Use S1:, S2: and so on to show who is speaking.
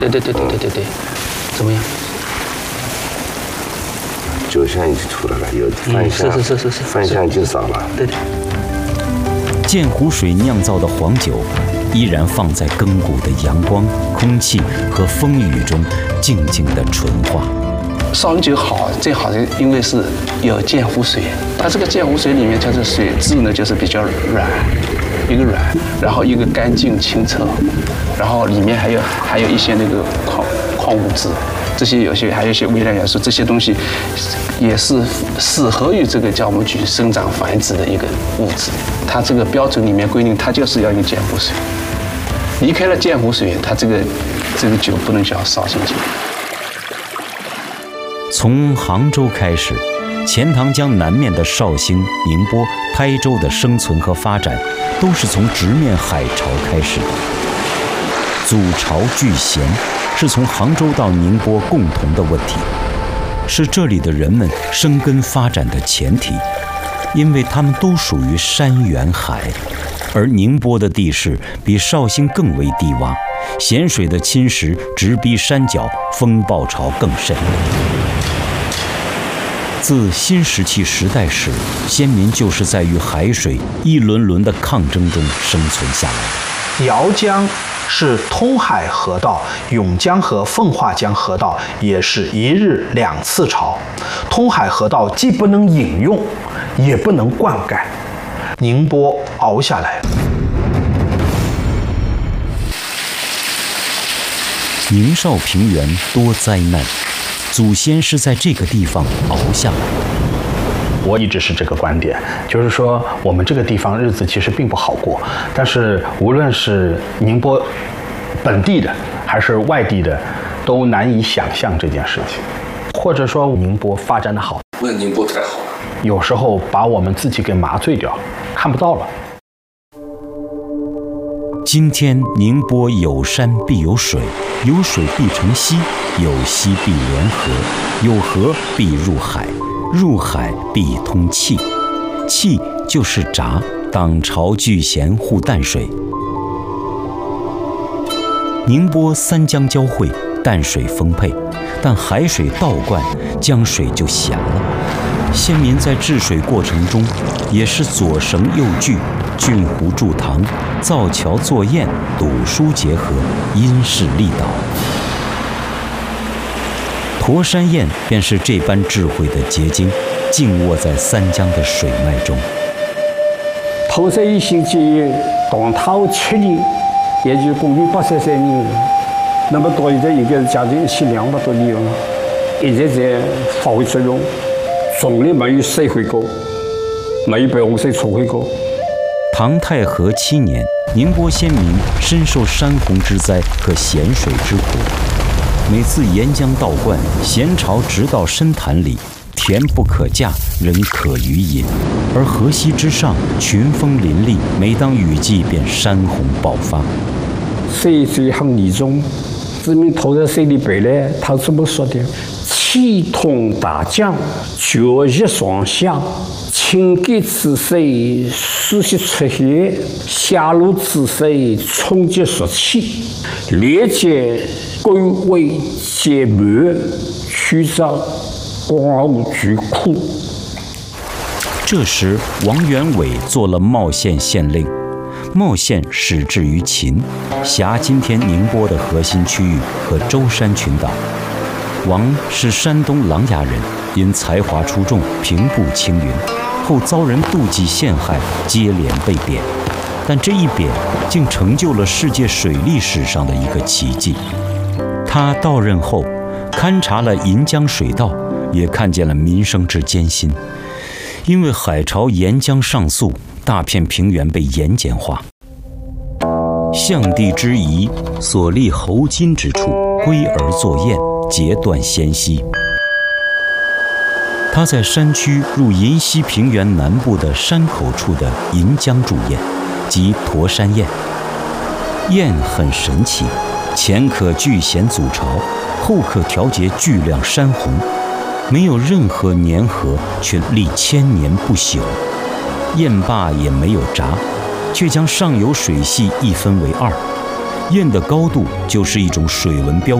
S1: 对，怎么样？
S2: 酒香已经出来了，有饭香，饭香已经少了。
S1: 对。
S3: 鉴湖水酿造的黄酒，依然放在亘古的阳光、空气和风雨中，静静地纯化。
S1: 绍兴酒好，最好的因为是有鉴湖水，它这个鉴湖水里面，它的水质呢就是比较软，一个软，然后一个干净清澈，然后里面还有一些那个矿物质，这些还有一些微量元素，这些东西也是适合于这个酵母菌生长繁殖的一个物质。它这个标准里面规定，它就是要用鉴湖水。离开了鉴湖水，它这个酒不能叫绍兴酒。
S3: 从杭州开始，钱塘江南面的绍兴、宁波、台州的生存和发展，都是从直面海潮开始的。祖潮聚贤是从杭州到宁波共同的问题，是这里的人们生根发展的前提，因为他们都属于山远海，而宁波的地势比绍兴更为低洼，咸水的侵蚀直逼山脚，风暴潮更甚。自新石器时代始，先民就是在与海水一轮轮的抗争中生存下来的。
S4: 姚江是通海河道，甬江和奉化江河道也是一日2次潮。通海河道既不能饮用，也不能灌溉，宁波熬下来了。
S3: 宁绍平原多灾难，祖先是在这个地方熬下来的。
S4: 我一直是这个观点，就是说我们这个地方日子其实并不好过，但是无论是宁波本地的还是外地的，都难以想象这件事情。或者说宁波发展的好，
S2: 那宁波太好了，
S4: 有时候把我们自己给麻醉掉，看不到了。
S3: 今天宁波有山必有水，有水必成溪，有溪必连河，有河必入海，入海必通气，气就是闸，挡潮聚咸护淡水。宁波3江交汇，淡水丰沛，但海水倒灌，江水就咸了。先民在治水过程中，也是左绳右锯，郡湖筑塘，造桥作堰，堵疏结合，因势利导。驼山堰便是这般智慧的结晶，静卧在3江的水脉中。
S5: 驼山堰兴建唐朝7年，也就是公元833年，那么到现在应该是将近1200多年了，一直在发挥作用，从来没有收回过，没有被洪水摧毁过。
S3: 唐太和7年，宁波先民深受山洪之灾和咸水之苦。每次沿江倒灌，咸潮直到深潭里，田不可驾，人可于饮。而河溪之上，群峰林立，每当雨季便山洪爆发。
S5: 水水很严重，证明头在水里背来，他这么说的：气通大江，决溢双向，情感之水疏泄出血，下路之水冲击浊气，连接归位结膜，曲张光无巨库。
S3: 这时，王元伟做了茂县县令。茂县始置于秦，辖今天宁波的核心区域和舟山群岛。王是山东琅琊人，因才华出众，平步青云，后遭人妒忌陷害，接连被贬。但这一贬竟成就了世界水利史上的一个奇迹。他到任后，勘察了银江水道，也看见了民生之艰辛。因为海潮沿江上溯，大片平原被盐碱化。象帝之仪，所立侯金之处，归而作堰，截断仙溪。他在山区入银溪平原南部的山口处的银江筑堰，即驼山堰。堰很神奇，前可聚咸阻潮，后可调节巨量山洪，没有任何粘合，却历1000年不朽。堰坝也没有闸，却将上游水系一分为2。 雁的高度就是一种水文标